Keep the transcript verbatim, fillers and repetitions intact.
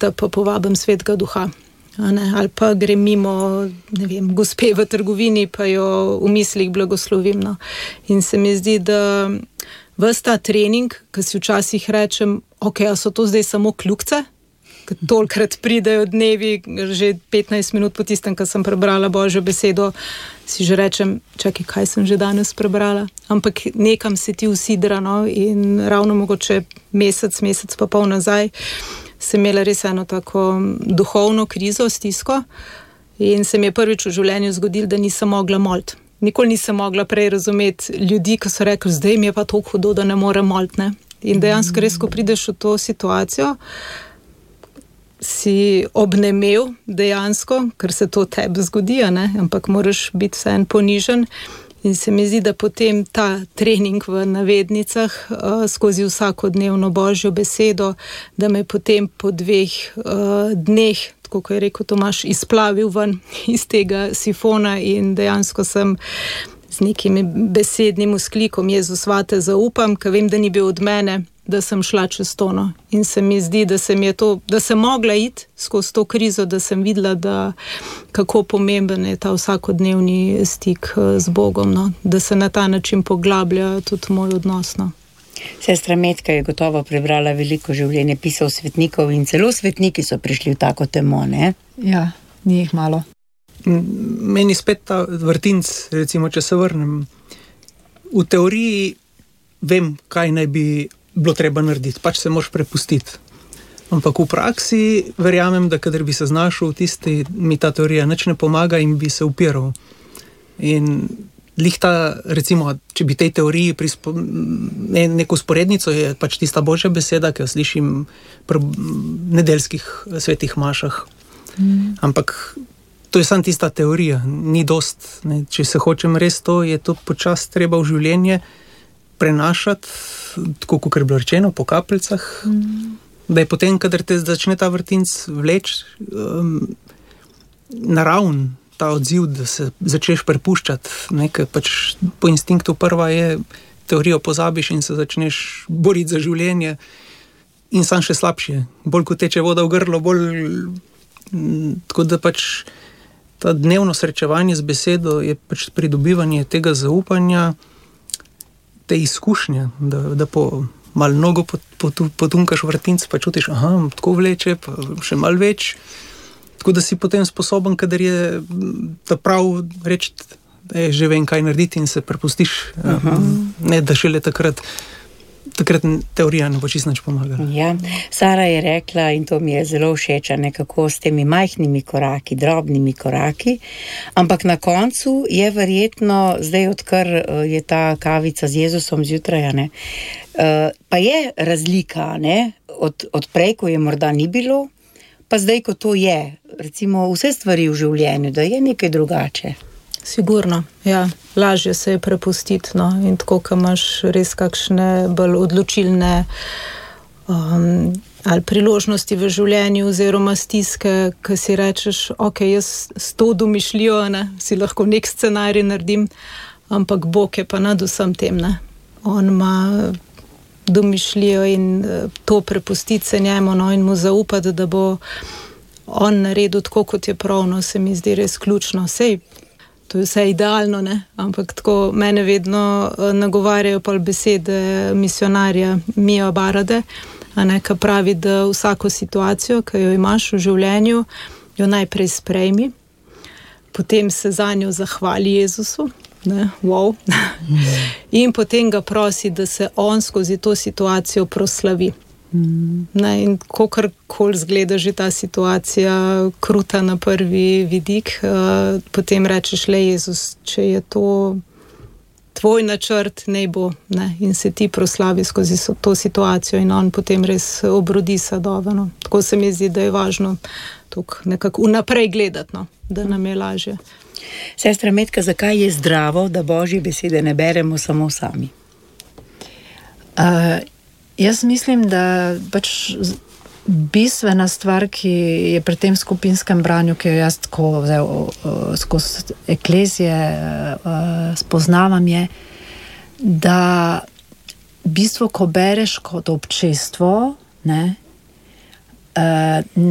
kontakta, pa povabim Svetega Duha. Ne, ali pa grem mimo, ne vem, gospe v trgovini, pa jo v mislih blagoslovim. No. In se mi zdi, da ves ta trening, ki si včasih rečem, ok, a so to zdaj samo kljukce? Ker tolikrat pridejo dnevi, že petnajst minut po tistem, ko sem prebrala Božjo besedo, si že rečem, čakaj, kaj sem že danes prebrala? Ampak nekam se ti usidra, no, in ravno mogoče mesec, mesec pa pol nazaj, sem imela res eno tako duhovno krizo, stisko, in se mi je prvič v življenju zgodilo, da nisem mogla moliti. Nikoli nisem mogla prej razumeti ljudi, ki so rekli, zdaj mi je pa toliko hudo, da ne morem moliti, ne. In dejansko res, ko prideš v to situacijo, si obnemel dejansko, ker se to tebi zgodi, ne, ampak moraš biti vseeno ponižen. In se mi zdi, da potem ta trening v navednicah uh, skozi vsakodnevno Božjo besedo, da me potem po dveh uh, dneh, tako kot je rekel Tomaž, izplavil ven iz tega sifona in dejansko sem z nekim besednim vzklikom Jezus, vate zaupam, ker vem, da ni bil od mene, da sem šla čez tono. In se mi zdi, da sem, je to, da sem mogla iti skozi to krizo, da sem videla, da kako pomemben je ta vsakodnevni stik z Bogom, no? Da se na ta način poglablja tudi moj odnos. No? Sestra Metka je gotovo prebrala veliko življenje pisov svetnikov in celo svetniki so prišli v tako temo, ne? Ja, ni jih malo. Meni spet ta vrtinc, recimo, če se vrnem, v teoriji vem, kaj naj bi bilo treba narediti, pač se moraš prepustiti. Ampak v praksi verjamem, da kadar bi se znašel v tisti, mi ta teorija nič ne pomaga in bi se upiral. In lih ta, recimo, če bi tej teoriji prispo, ne, neko sporednico, je pač tista Božja beseda, ki jo slišim pri nedeljskih svetih mašah. Mm. Ampak to je samo tista teorija, ni dost. Ne. Če se hočem res to, je to počas treba v življenje prenašati, tako kot je bilo rečeno, po kapljicah, mm. da je potem, kadar te začne ta vrtinc vleč, um, naravn ta odziv, da se začneš prepuščati, nekaj pač po instinktu prva je, teorijo pozabiš in se začneš boriti za življenje in sam še slabše. Bolj ko teče voda v grlo, bolj m, tako da pač ta dnevno srečevanje z besedo je pač pridobivanje tega zaupanja, te izkušnje, da, da po malo nogo potunkaš vrtinc, pa čutiš, aha, tako vleče, pa še malo več. Tako da si potem sposoben, kadar je ta prav reči, da je že vem, kaj narediti in se prepustiš. Aha. Ne, da šele takrat, takrat teorija ne bo čisto nič pomagala. Ja, Sara je rekla, in to mi je zelo všeč, nekako s temi majhnimi koraki, drobnimi koraki, ampak na koncu je verjetno, zdaj odkar je ta kavica z Jezusom zjutraj, ne, pa je razlika, ne, od, od prej, ko je morda ni bilo, pa zdaj, ko to je, recimo vse stvari v življenju, da je nekaj drugače. Sigurno, ja, lažje se je prepustiti, no, in tako, ko imaš res kakšne bolj odločilne um, ali priložnosti v življenju oziroma stiske, ko si rečeš, ok, jaz s to domišljijo, ne, si lahko nek scenarij naredim, ampak Bog je pa nad vsem tem, ne. On ima domišljijo in to prepustiti se njemu, no, in mu zaupati, da bo on naredil tako, kot je prav, no, se mi zdi res ključno. Sej, to je vse idealno, ne? Ampak tako mene vedno nagovarjajo pol besede misionarja Mija Barade, a ne, ki pravi, da vsako situacijo, ki jo imaš v življenju, jo najprej sprejmi, potem se zanjo zahvali Jezusu, ne, wow, in potem ga prosi, da se on skozi to situacijo proslavi. Ne, in kakorkoli zgleda že ta situacija kruta na prvi vidik, uh, potem rečeš, le Jezus, če je to tvoj načrt, ne bo, ne, in se ti proslavi skozi to situacijo in on potem res obrodi sadove, no. Tako se mi zdi, da je važno tukaj nekako vnaprej gledati, no, da nam je lažje. Sestra Metka, zakaj je zdravo, da Božje besede ne beremo samo sami? Uh, Jaz mislim, da pač bistvena stvar, ki je pri tem skupinskem branju, ki jo jaz tako vzel skozi eklezije spoznavam, je, da v bistvu, ko bereš kot občestvo, ne,